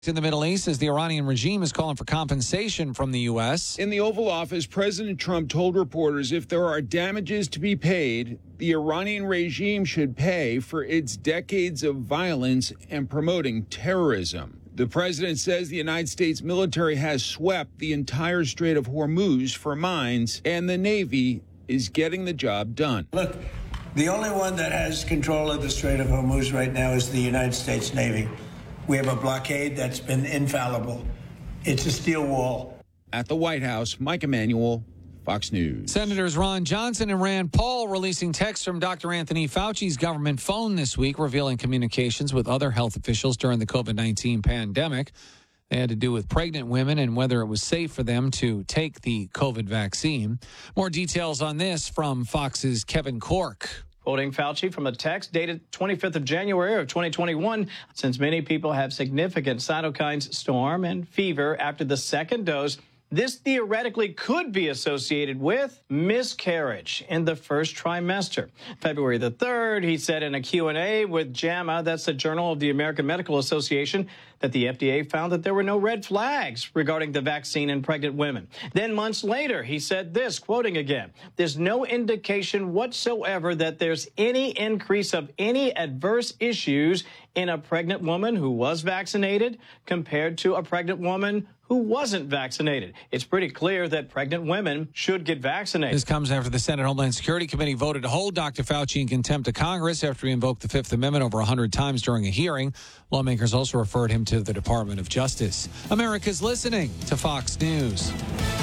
In the Middle East, as the Iranian regime is calling for compensation from the U.S. In the Oval Office, President Trump told reporters if there are damages to be paid, the Iranian regime should pay for its decades of violence and promoting terrorism. The president says the United States military has swept the entire Strait of Hormuz for mines, and the Navy is getting the job done. Look, the only one that has control of the Strait of Hormuz right now is the United States Navy. We have a blockade that's been infallible. It's a steel wall. At the White House, Mike Emanuel, Fox News. Senators Ron Johnson and Rand Paul releasing texts from Dr. Anthony Fauci's government phone this week, revealing communications with other health officials during the COVID-19 pandemic. They had to do with pregnant women and whether it was safe for them to take the COVID vaccine. More details on this from Fox's Kevin Corke. Quoting Fauci from a text dated 25th of January of 2021, since many people have significant cytokines storm and fever after the second dose, this theoretically could be associated with miscarriage in the first trimester. February the 3rd, he said in a Q&A with JAMA, that's the Journal of the American Medical Association, that the FDA found that there were no red flags regarding the vaccine in pregnant women. Then months later, he said this, quoting again, "There's no indication whatsoever that there's any increase of any adverse issues in a pregnant woman who was vaccinated compared to a pregnant woman who wasn't vaccinated. It's pretty clear that pregnant women should get vaccinated." This comes after the Senate Homeland Security Committee voted to hold Dr. Fauci in contempt of Congress after he invoked the Fifth Amendment over 100 times during a hearing. Lawmakers also referred him to the Department of Justice. America's listening to Fox News.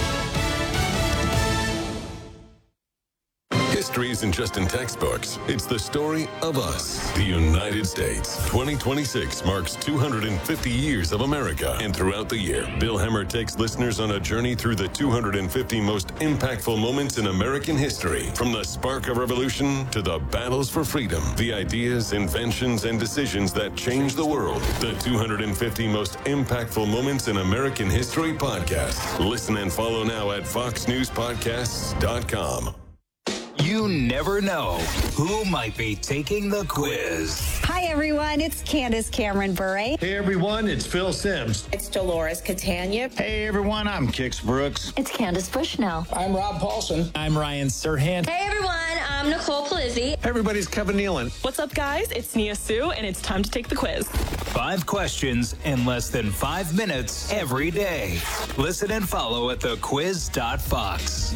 History isn't just in textbooks. It's the story of us, the United States. 2026 marks 250 years of America. And throughout the year, Bill Hemmer takes listeners on a journey through the 250 most impactful moments in American history. From the spark of revolution to the battles for freedom, the ideas, inventions, and decisions that changed the world. The 250 most impactful moments in American history podcast. Listen and follow now at foxnewspodcasts.com. You never know who might be taking the quiz. Hi, everyone. It's Candace Cameron Bure. Hey, everyone. It's Phil Sims. It's Dolores Catania. Hey, everyone. I'm Kix Brooks. It's Candace Bushnell. I'm Rob Paulson. I'm Ryan Serhant. Hey, everyone. I'm Nicole Palizzi. Everybody's Kevin Nealon. What's up, guys? It's Nia Sue, and it's time to take the quiz. 5 questions in less than 5 minutes every day. Listen and follow at thequiz.fox.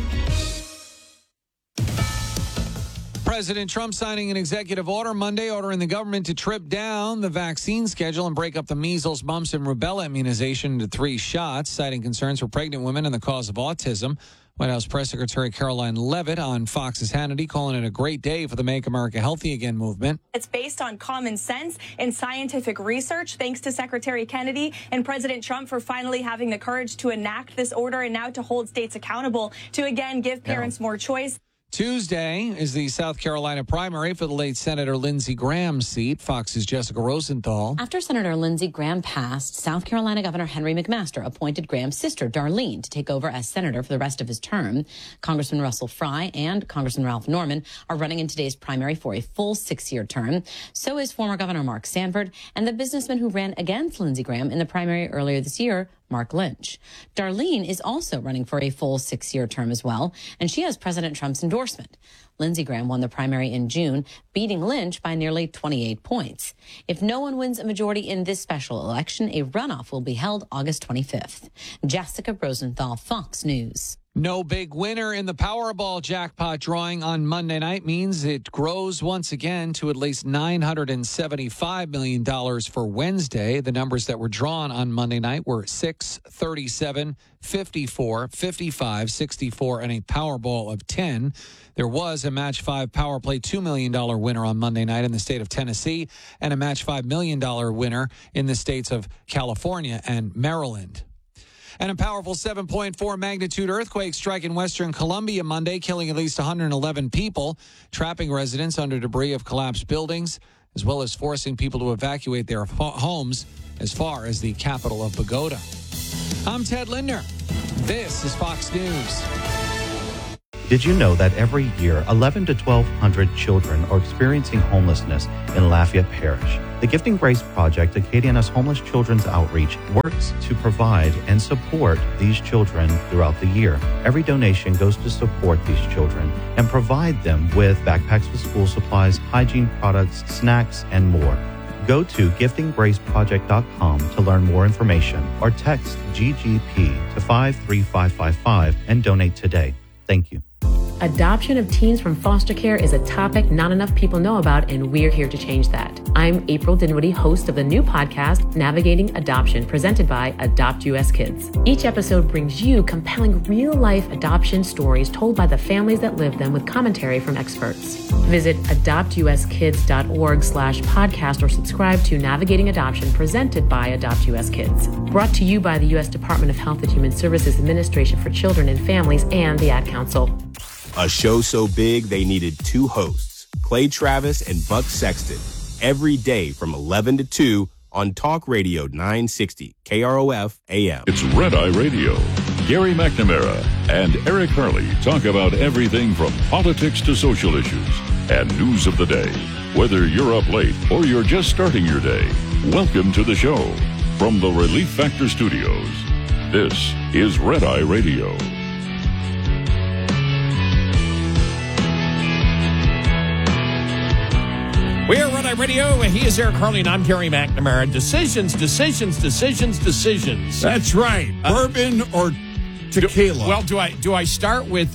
President Trump signing an executive order Monday ordering the government to trip down the vaccine schedule and break up the measles, mumps, and rubella immunization into 3 shots, citing concerns for pregnant women and the cause of autism. White House Press Secretary Caroline Leavitt on Fox's Hannity calling it a great day for the Make America Healthy Again movement. It's based on common sense and scientific research. Thanks to Secretary Kennedy and President Trump for finally having the courage to enact this order and now to hold states accountable to, again, give parents more choice. Tuesday is the South Carolina primary for the late Senator Lindsey Graham's seat. Fox's Jessica Rosenthal. After Senator Lindsey Graham passed, South Carolina Governor Henry McMaster appointed Graham's sister, Darlene, to take over as senator for the rest of his term. Congressman Russell Fry and Congressman Ralph Norman are running in today's primary for a full 6-year term. So is former Governor Mark Sanford and the businessman who ran against Lindsey Graham in the primary earlier this year, Mark Lynch. Darlene is also running for a full 6-year term as well, and she has President Trump's endorsement. Lindsey Graham won the primary in June, beating Lynch by nearly 28 points. If no one wins a majority in this special election, a runoff will be held August 25th. Jessica Rosenthal, Fox News. No big winner in the Powerball jackpot drawing on Monday night means it grows once again to at least $975 million for Wednesday. The numbers that were drawn on Monday night were 6, 37, 54, 55, 64, and a Powerball of 10. There was a Match 5 Power Play $2 million winner on Monday night in the state of Tennessee and a Match $5 million winner in the states of California and Maryland. And a powerful 7.4 magnitude earthquake struck in western Colombia Monday, killing at least 111 people, trapping residents under debris of collapsed buildings, as well as forcing people to evacuate their homes as far as the capital of Bogota. I'm Ted Lindner. This is Fox News. Did you know that every year 1,100 to 1,200 children are experiencing homelessness in Lafayette Parish? The Gifting Grace Project, Acadiana's Homeless Children's Outreach, works to provide and support these children throughout the year. Every donation goes to support these children and provide them with backpacks with school supplies, hygiene products, snacks, and more. Go to giftinggraceproject.com to learn more information or text GGP to 53555 and donate today. Thank you. Adoption of teens from foster care is a topic not enough people know about, and we're here to change that. I'm April Dinwiddie, host of the new podcast, Navigating Adoption, presented by Adopt US Kids. Each episode brings you compelling real-life adoption stories told by the families that live them with commentary from experts. Visit adoptuskids.org/podcast or subscribe to Navigating Adoption, presented by Adopt US Kids. Brought to you by the U.S. Department of Health and Human Services Administration for Children and Families and the Ad Council. A show so big they needed two hosts, Clay Travis and Buck Sexton, every day from 11 to 2 on Talk Radio 960 KROF AM. It's Red Eye Radio. Gary McNamara and Eric Harley talk about everything from politics to social issues and news of the day. Whether you're up late or you're just starting your day, welcome to the show. From the Relief Factor Studios, this is Red Eye Radio. We are Red Eye Radio. He is Eric Harley, and I'm Gary McNamara. Decisions. That's right. Bourbon or tequila? Do I start with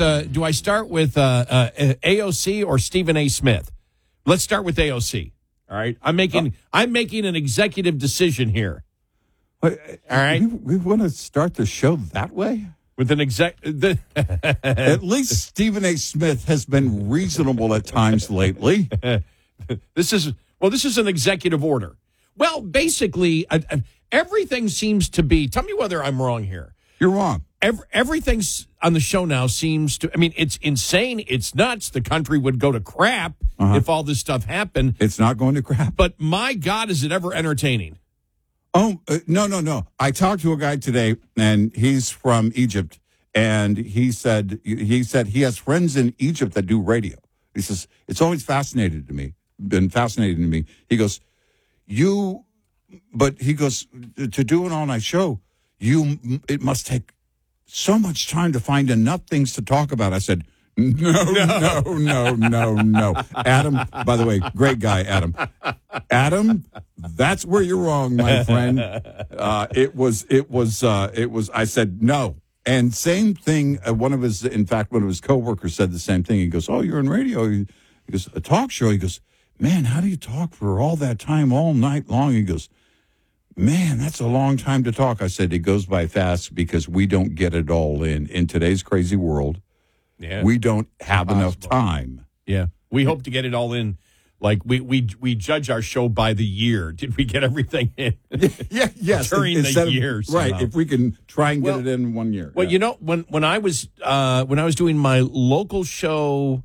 AOC or Stephen A. Smith? Let's start with AOC. All right. I'm making an executive decision here. All right. We want to start the show that way? With an At least Stephen A. Smith has been reasonable at times lately. This is an executive order. Well, basically, everything seems to be. Tell me whether I'm wrong here. You're wrong. Everything on the show now seems to. I mean, it's insane. It's nuts. The country would go to crap if all this stuff happened. It's not going to crap. But my God, is it ever entertaining? Oh, no. I talked to a guy today, and he's from Egypt, and he said he has friends in Egypt that do radio. He says, it's always been fascinating to me. He goes, to do an all-night show, it must take so much time to find enough things to talk about. I said, no. Adam, by the way, great guy, Adam. Adam, that's where you're wrong, my friend. It was, I said, no. And same thing, one of his coworkers said the same thing. He goes, oh, you're in radio. He goes, a talk show. He goes, man, how do you talk for all that time, all night long? He goes, man, that's a long time to talk. I said, it goes by fast because we don't get it all in today's crazy world. Yeah, we don't have enough time. Yeah, we hope to get it all in. Like we judge our show by the year. Did we get everything in? Yes. During the year, right? If we can try and get it in 1 year. Well, you know, when I was doing my local show,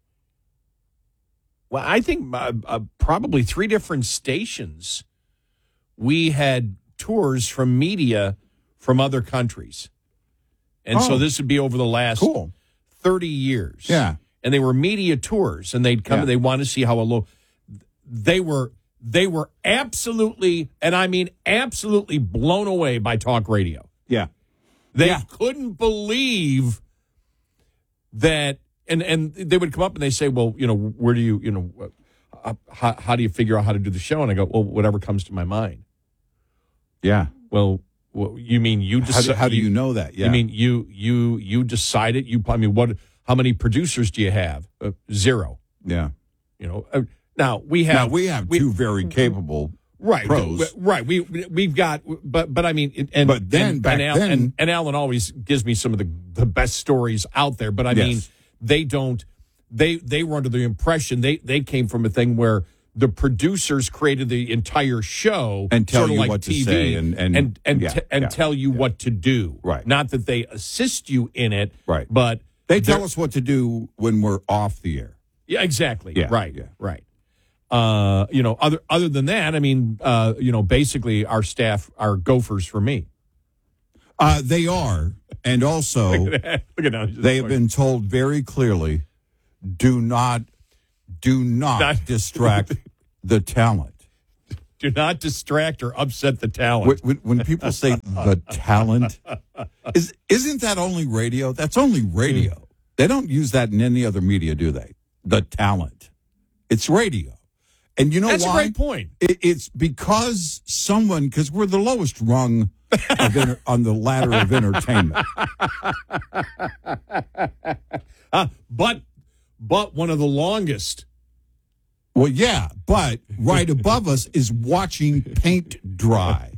well, I think probably 3 different stations, we had tours from media from other countries, and so this would be over the last 30 years. Yeah. And they were media tours, and they'd come and they wanted to see how they were absolutely, and I mean absolutely blown away by talk radio. Yeah. They couldn't believe that, and they would come up and they say, well, you know, where do you how do you figure out how to do the show? And I go, well, whatever comes to my mind. Yeah. Well, you mean you decide? How do you know that? Yeah. You mean you decide it? what? How many producers do you have? 0. Yeah. You know, now we have 2 very capable pros. Right. We've got, but I mean, then Alan always gives me some of the best stories out there. But I mean, they don't. They were under the impression they came from a thing where the producers created the entire show and tell sort of you like what TV, to say and tell you what to do. Right. Not that they assist you in it. Right. But they tell us what to do when we're off the air. Yeah, exactly. Yeah, right. Yeah. Right. You know, other than that, I mean, you know, basically our staff are gophers for me. They are. And also, Look at that. They have been told very clearly, do not distract the talent. Do not distract or upset the talent. When people say the talent, isn't that only radio? That's only radio. They don't use that in any other media, do they? The talent. It's radio. And you know That's why? a great point. It's because because we're the lowest rung on the ladder of entertainment. But one of the longest. Well, yeah, but right above us is watching paint dry.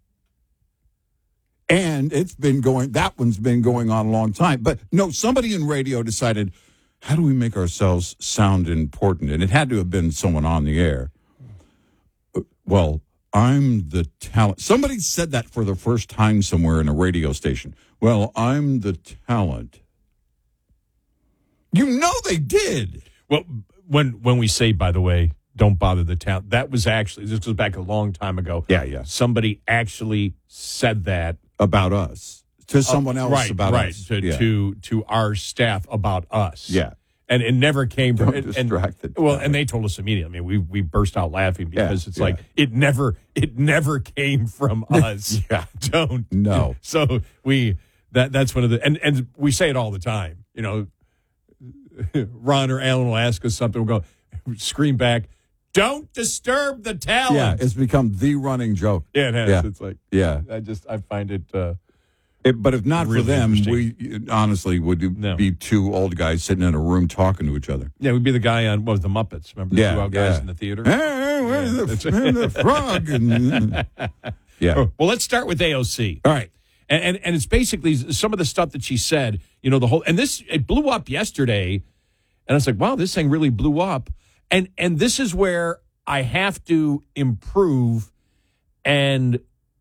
And that one's been going on a long time. But no, somebody in radio decided, how do we make ourselves sound important? And it had to have been someone on the air. Well, I'm the talent. Somebody said that for the first time somewhere in a radio station. Well, I'm the talent. You know they did. Well, when we say, by the way, don't bother the talent, that was actually, this goes back a long time ago. Yeah. Somebody actually said that. About us. To someone else about us. To our staff about us. Yeah. And it never came from distracted. Well, and they told us immediately. I mean, we burst out laughing because it's like it never came from us. Yeah. Don't. No. So that's one of the and we say it all the time. You know, Ron or Alan will ask us something, we'll go scream back, "Don't disturb the talent." Yeah, it's become the running joke. Yeah, it has. Yeah. It's like I find it. But if not really for them, we honestly would be two old guys sitting in a room talking to each other. Yeah, we'd be the guy on the Muppets. Remember the two old guys in the theater? Hey, where's the frog? Yeah. Well, let's start with AOC. All right. And it's basically some of the stuff that she said, you know, the whole, and it blew up yesterday. And I was like, wow, this thing really blew up. And this is where I have to improve, and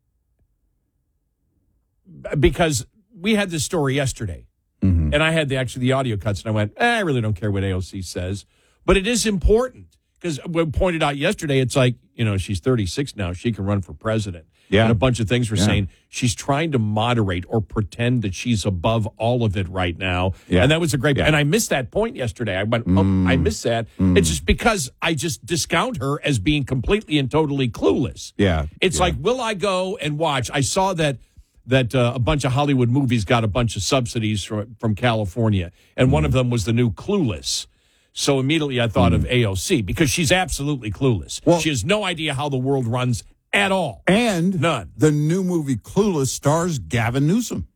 because we had this story yesterday, and I had the audio cuts, and I went, I really don't care what AOC says, but it is important because we pointed out yesterday, it's like, you know, she's 36 now, she can run for president. Yeah. And a bunch of things were saying she's trying to moderate or pretend that she's above all of it right now. Yeah. And that was a great, and I missed that point yesterday. I went, I missed that. It's just because I just discount her as being completely and totally clueless. Yeah. It's like, will I go and watch? I saw that a bunch of Hollywood movies got a bunch of subsidies from California, and one of them was the new Clueless. So immediately I thought of AOC because she's absolutely clueless. Well, she has no idea how the world runs at all. And none. The new movie Clueless stars Gavin Newsom.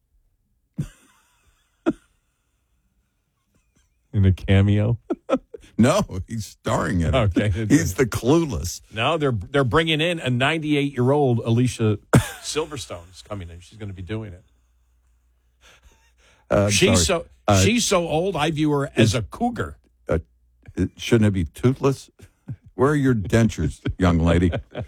In a cameo? No, he's starring in it. Okay. He's the Clueless. No, they're bringing in a 98-year-old Alicia Silverstone is coming in. She's going to be doing it. She's so old, I view her as a cougar. Shouldn't it be toothless? Where are your dentures, young lady?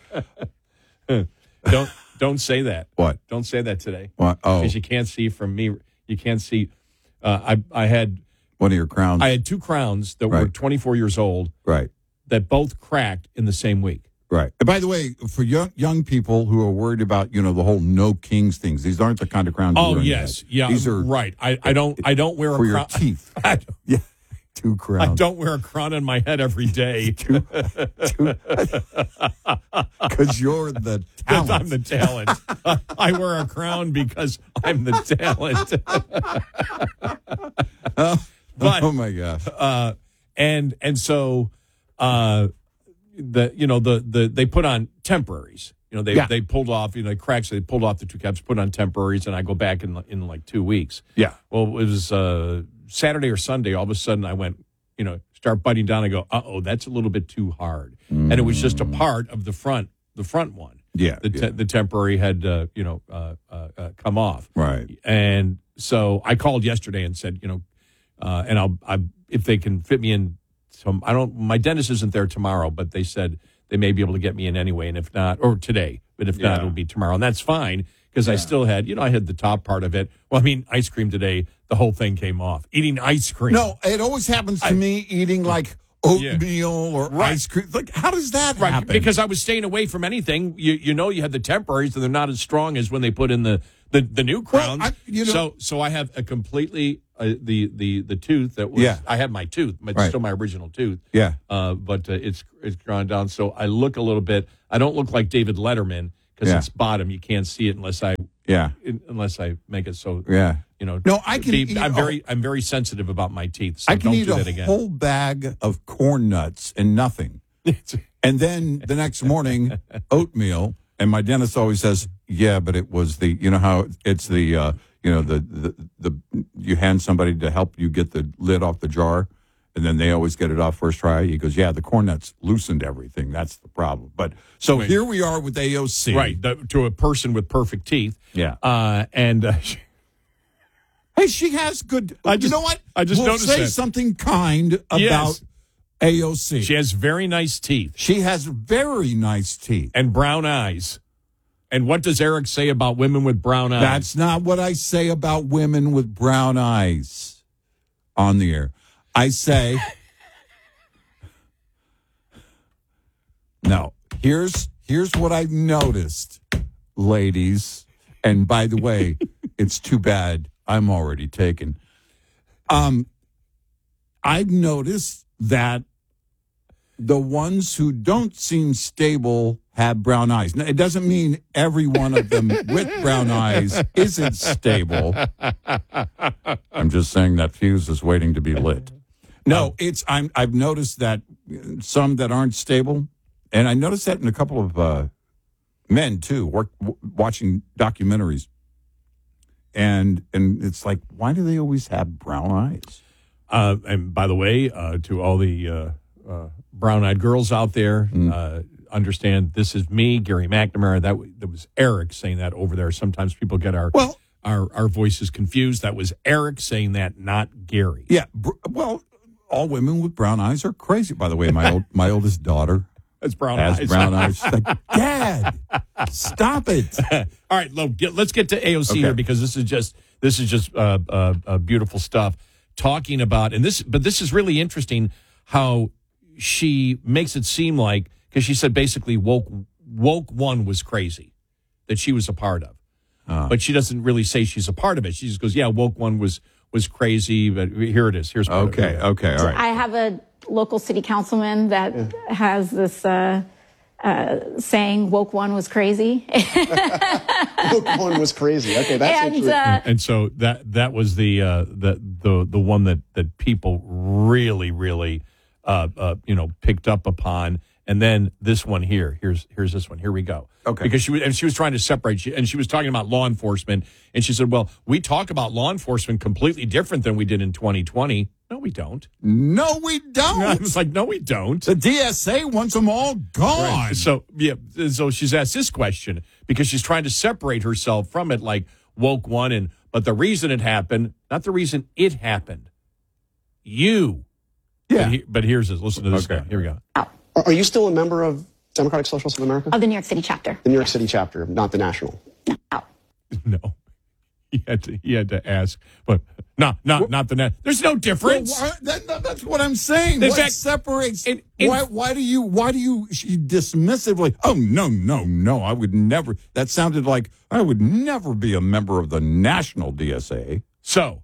Don't say that. What? Don't say that today. What? Oh, because you can't see from me. You can't see. I had one of your crowns. I had two crowns that were 24 years old. Right. That both cracked in the same week. Right. And by the way, for young people who are worried about, you know, the whole no kings things, these aren't the kind of crowns. Oh yes, yeah. These are right. I don't wear a for crown. your teeth. Yeah. Two crowns. I don't wear a crown on my head every day. Because you're the talent. I'm the talent. I wear a crown because I'm the talent. But, oh my gosh. And so they put on temporaries. You know, they pulled off, you know, cracks, they pulled off the two caps, put on temporaries, and I go back in like 2 weeks. Yeah. Well, it was Saturday or Sunday, all of a sudden I went, you know, start biting down. I go, that's a little bit too hard. And it was just a part of the front one. Yeah. The temporary had, come off. Right. And so I called yesterday and said, you know, and I'll if they can fit me in some, my dentist isn't there tomorrow, but they said they may be able to get me in anyway. And if not, or today, but if not, it'll be tomorrow. And that's fine. Because I still had, I had the top part of it. Well, I mean, ice cream today, the whole thing came off. Eating ice cream. No, it always happens to me eating like oatmeal or ice cream. Like, how does that happen? Because I was staying away from anything. You had the temporaries, and they're not as strong as when they put in the new crowns. Well, so I have a completely the tooth that was. Yeah. I had my tooth, but it's still my original tooth. Yeah. But it's drawn down, so I look a little bit. I don't look like David Letterman because it's bottom. You can't see it unless I make it so. Yeah. No, I can. I'm very sensitive about my teeth. So I can don't eat do that again. whole bag of corn nuts and nothing, and then the next morning oatmeal. And my dentist always says, "Yeah, but it was the how it's the the you hand somebody to help you get the lid off the jar, and then they always get it off first try." He goes, "Yeah, the corn nuts loosened everything. That's the problem." But so here we are with AOC, right? To a person with perfect teeth, yeah, Hey, she has good. You know what? I just we'll noticed say that. something kind about AOC. She has very nice teeth. She has very nice teeth and brown eyes. And what does Eric say about women with brown eyes? That's not what I say about women with brown eyes on the air. I say, no. Here's what I've noticed, ladies. And by the way, it's too bad I'm already taken. I've noticed that the ones who don't seem stable have brown eyes. Now, it doesn't mean every one of them with brown eyes isn't stable. I'm just saying that fuse is waiting to be lit. No, I've noticed that some that aren't stable, and I noticed that in a couple of men too, watching documentaries. And it's like, why do they always have brown eyes? And by the way, to all the brown-eyed girls out there, understand this is me, Gary McNamara. That was Eric saying that over there. Sometimes people get our voices confused. That was Eric saying that, not Gary. Yeah. Well, all women with brown eyes are crazy. By the way, my oldest daughter has brown eyes. She's like, Dad, stop it. All right, let's get to AOC here, because this is just beautiful stuff. Talking about but this is really interesting how she makes it seem like, because she said basically woke one was crazy that she was a part of, but she doesn't really say she's a part of it. She just goes, yeah, woke one was crazy, but here it is. Here's part of it. Okay, all right. I have a local city councilman that has this saying, woke one was crazy. Woke one was crazy. Okay, that's interesting. And so that was the one that people really picked up upon. And then this one here. Here's this one. Here we go. Okay. Because she was trying to separate, and she was talking about law enforcement, and she said, "Well, we talk about law enforcement completely different than we did in 2020." No, we don't. No, we don't. I was like, no, we don't. The DSA wants them all gone. Right. So she's asked this question because she's trying to separate herself from it, like woke one, but the reason it happened, not the reason it happened. You. Yeah. But here's this. Listen to this. Okay. Here we go. Are you still a member of Democratic Socialists of America? Of the New York City chapter. The New York City chapter, not the national. No. He had to ask, but not the net. There's no difference. Well, that's what I'm saying. What separates? Why do you she dismissively? Oh no! I would never. That sounded like I would never be a member of the national DSA. So,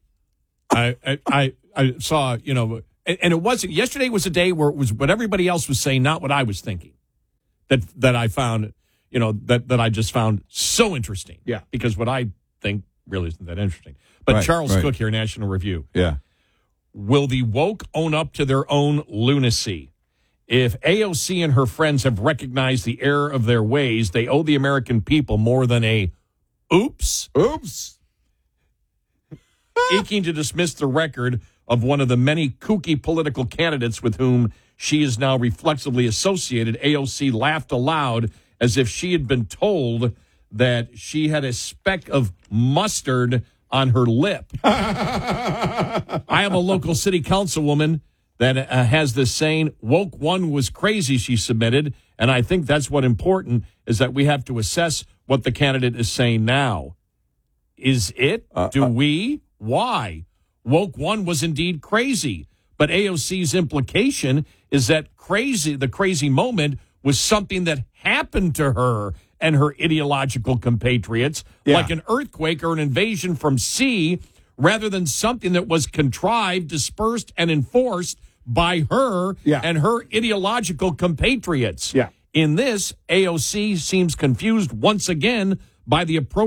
I saw, and it wasn't. Yesterday was a day where it was what everybody else was saying, not what I was thinking. That I found, that I just found so interesting. Yeah, because what I think really isn't that interesting. But Charles Cook here, National Review. Yeah. Will the woke own up to their own lunacy? If AOC and her friends have recognized the error of their ways, they owe the American people more than a oops. Eking to dismiss the record of one of the many kooky political candidates with whom she is now reflexively associated, AOC laughed aloud as if she had been told that she had a speck of mustard on her lip. I am a local city councilwoman that has this saying, woke one was crazy, she submitted, and I think that's what important is that we have to assess what the candidate is saying now. Is it? Do we? Why? Woke one was indeed crazy, But AOC's implication is that the crazy moment was something that happened to her and her ideological compatriots, like an earthquake or an invasion from sea, rather than something that was contrived, dispersed, and enforced by her and her ideological compatriots. Yeah. In this, AOC seems confused once again by the approach